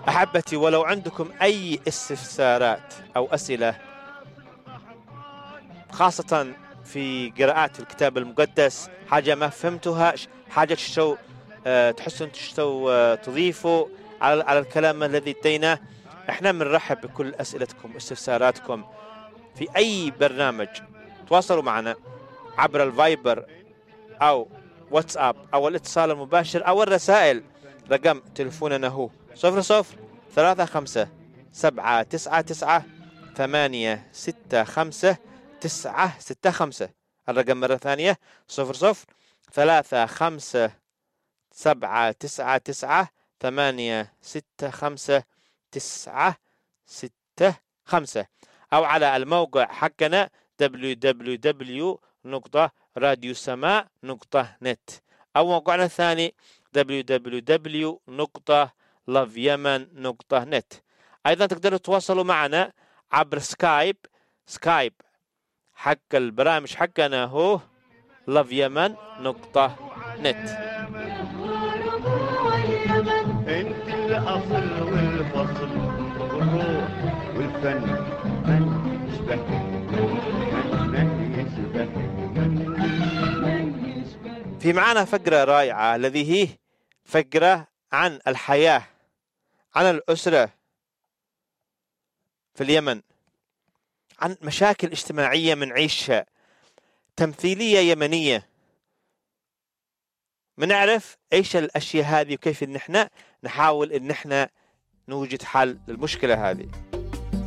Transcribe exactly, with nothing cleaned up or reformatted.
أحبتي، ولو عندكم أي استفسارات أو أسئلة خاصة في قراءات الكتاب المقدس، حاجة ما فهمتوها، حاجة تشتو أه تحسون تشتو أه تضيفوا على على الكلام الذي اديناه، احنا بنرحب بكل أسئلتكم واستفساراتكم في أي برنامج. تواصلوا معنا عبر الفايبر أو واتساب أو الاتصال المباشر أو الرسائل. رقم تلفوننا هو صفر صفر ثلاثة خمسة سبعة تسعة تسعة ثمانية ستة خمسة تسعة ستة خمسة. الرقم مرة ثانية صفر صفر ثلاثة خمسة سبعة تسعة تسعة ثمانية ستة خمسة تسعة ستة خمسة، أو على الموقع حقنا دبليو دبليو دبليو نقطة راديو سماء نقطة نت، أو موقعنا الثاني دبليو دبليو دبليو نقطة لاف يمن نقطة نت. أيضا تقدروا تواصلوا معنا عبر سكايب. سكايب حق البرامج حقنا هو لاف يمن نقطة نت. انت الاصل والفصل والروح والفن، من يشبهك من يشبهك من يشبهك. في معنا فقرة رائعة الذي هي فقرة عن الحياة، عن الأسرة في اليمن، عن مشاكل اجتماعية من عيشها، تمثيلية يمنية، منعرف ايش الاشياء هذه وكيف ان احنا نحاول ان احنا نوجد حل للمشكلة هذه.